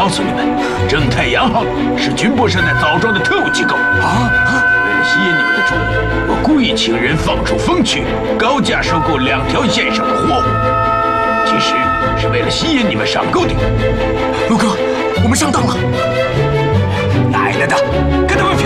告诉你们，正太阳号是军部生产枣庄的特务机构啊！为了吸引你们的注意，我故意请人放出风去，高价收购2条线上的货物，其实是为了吸引你们上钩的。 陆哥，我们上当了！ 来了的，跟他们拼！